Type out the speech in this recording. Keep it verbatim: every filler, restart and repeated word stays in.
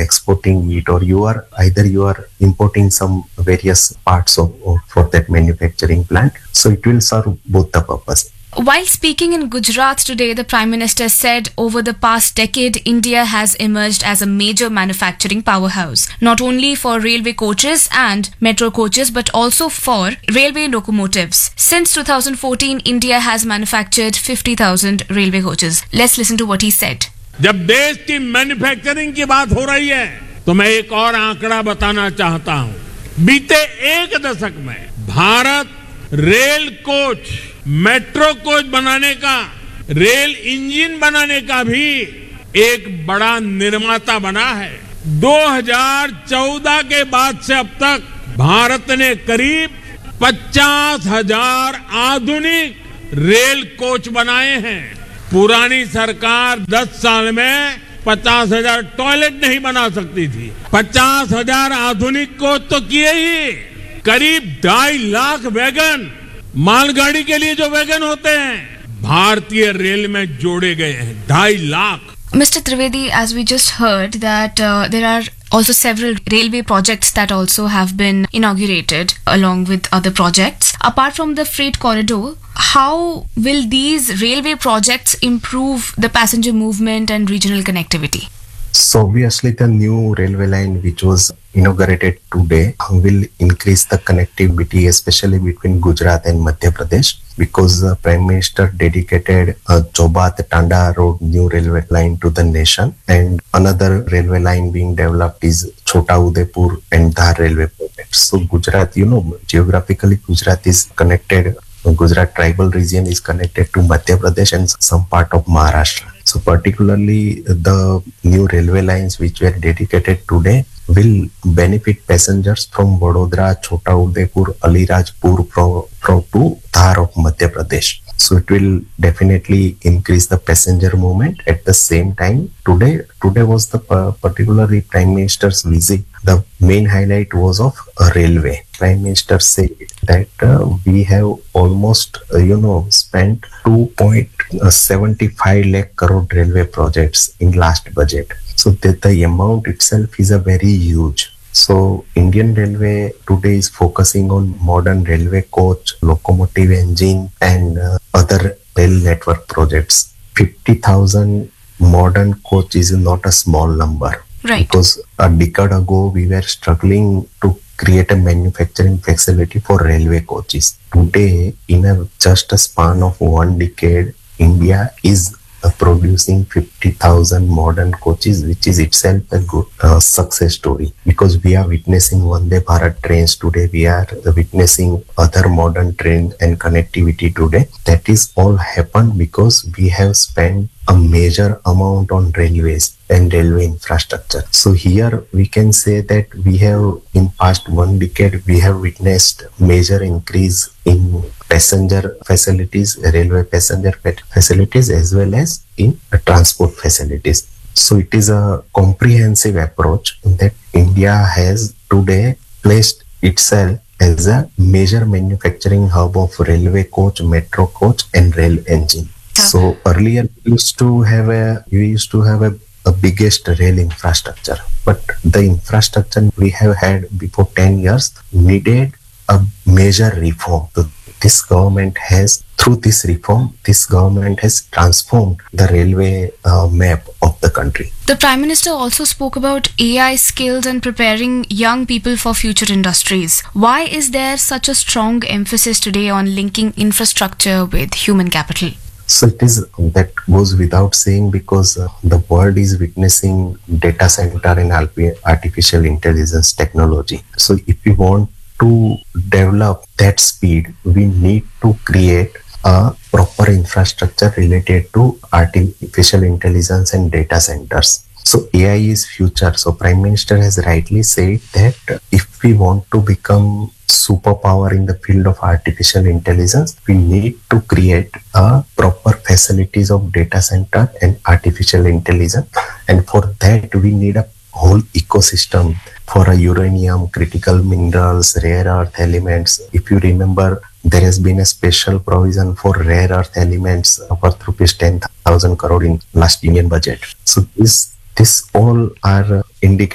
exporting meat, or you are either you are importing some various parts of, of for that manufacturing plant. So it will serve both the purpose. While speaking in Gujarat today, the Prime Minister said over the past decade, India has emerged as a major manufacturing powerhouse, not only for railway coaches and metro coaches, but also for railway locomotives. Since two thousand fourteen, India has manufactured fifty thousand railway coaches. Let's listen to what he said. जब देश की manufacturing की बात हो रही है, तो मैं एक और आंकड़ा बताना चाहता हूं। बीते एक दशक में Bharat rail coach, metro coach बनाने का, रेल इंजन बनाने का भी एक बड़ा निर्माता बना है। दो हज़ार चौदह के बाद से अब तक भारत ने करीब पचास हजार आधुनिक रेल कोच बनाए हैं। पुरानी सरकार दस साल में पचास हजार टॉयलेट नहीं बना सकती थी। पचास हजार आधुनिक कोच तो किए ही, करीब ढाई लाख वैगन, मालगाड़ी के लिए जो वैगन होते हैं, भारतीय रेल में जोड़े गए हैं। ढाई lakh. Mister Trivedi, as we just heard that uh, there are also several railway projects that also have been inaugurated along with other projects. Apart from the freight corridor, how will these railway projects improve the passenger movement and regional connectivity? So obviously the new railway line which was inaugurated today will increase the connectivity, especially between Gujarat and Madhya Pradesh, because the Prime Minister dedicated a Jobat-Tanda Road new railway line to the nation, and another railway line being developed is Chota Udaipur and Dhar railway project. So Gujarat, you know, geographically Gujarat is connected, Gujarat tribal region is connected to Madhya Pradesh and some part of Maharashtra. So particularly the new railway lines which were dedicated today will benefit passengers from Vadodara, Chota Udaipur, Alirajpur from, from to Dhar of Madhya Pradesh. So it will definitely increase the passenger movement. At the same time, today today was the uh, particularly Prime Minister's visit. The main highlight was of a railway. Prime Minister said that uh, we have almost uh, you know spent two point seven five lakh crore railway projects in last budget. So that the amount itself is a very huge. So Indian Railway today is focusing on modern railway coach, locomotive engine and uh, other rail network projects. fifty thousand modern coach is not a small number. Right. Because a decade ago we were struggling to create a manufacturing facility for railway coaches. Today, in a just a span of one decade, India is uh, producing fifty thousand modern coaches, which is itself a good uh, success story. Because we are witnessing Vande Bharat trains today, we are witnessing other modern trains and connectivity today. That is all happened because we have spent a major amount on railways and railway infrastructure. So here we can say that we have in past one decade we have witnessed major increase in passenger facilities, railway passenger facilities as well as in transport facilities. So it is a comprehensive approach that India has today placed itself as a major manufacturing hub of railway coach, metro coach and rail engine. So earlier we used to have a we used to have a, a biggest rail infrastructure, but the infrastructure we have had before ten years needed a major reform. So this government has, through this reform, this government has transformed the railway uh, map of the country. The Prime Minister also spoke about A I skills and preparing young people for future industries. Why is there such a strong emphasis today on linking infrastructure with human capital? So it is, that goes without saying, because uh, the world is witnessing data center and artificial intelligence technology. So if we want to develop that speed, we need to create a proper infrastructure related to artificial intelligence and data centers. So A I is future. So Prime Minister has rightly said that if we want to become superpower in the field of artificial intelligence, we need to create a proper facilities of data center and artificial intelligence. And for that, we need a whole ecosystem for a uranium, critical minerals, rare earth elements. If you remember, there has been a special provision for rare earth elements worth rupees ten thousand crore in last Union budget. So this, this all are indicators